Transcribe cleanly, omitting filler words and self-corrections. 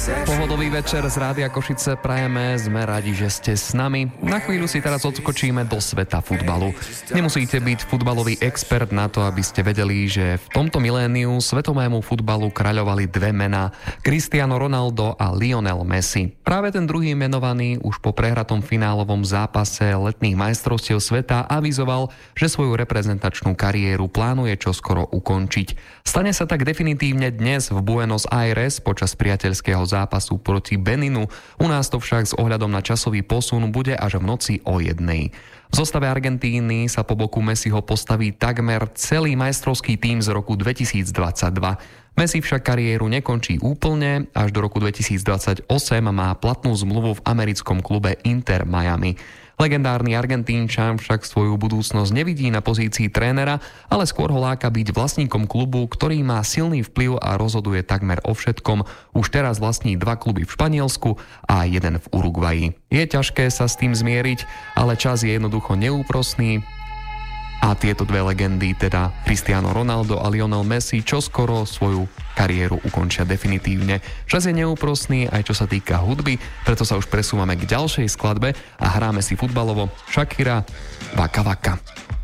Pohodový večer z Rádia Košice prajeme, sme radi, že ste s nami. Na chvíľu si teraz odskočíme do sveta futbalu. Nemusíte byť futbalový expert na to, aby ste vedeli, že v tomto miléniu svetovému futbalu kráľovali dve mená, Cristiano Ronaldo a Lionel Messi. Práve ten druhý menovaný už po prehratom finálovom zápase letných majstrovstiev sveta avizoval, že svoju reprezentačnú kariéru plánuje čoskoro ukončiť. Stane sa tak definitívne dnes v Buenos Aires počas priateľského zápasu proti Beninu. U nás to však s ohľadom na časový posun bude až v noci o 1:00. V zostave Argentíny sa po boku Messiho postaví takmer celý majstrovský tím z roku 2022. Messi však kariéru nekončí úplne, až do roku 2028 má platnú zmluvu v americkom klube Inter Miami. Legendárny Argentínčan však svoju budúcnosť nevidí na pozícii trénera, ale skôr ho láka byť vlastníkom klubu, ktorý má silný vplyv a rozhoduje takmer o všetkom. Už teraz vlastní 2 kluby v Španielsku a 1 v Uruguayi. Je ťažké sa s tým zmieriť, ale čas je jednoducho neúprosný. A tieto dve legendy, teda Cristiano Ronaldo a Lionel Messi, čoskoro svoju kariéru ukončia definitívne. Čas je neúprosný aj čo sa týka hudby, preto sa už presúvame k ďalšej skladbe a hráme si futbalovo Shakira Waka Waka.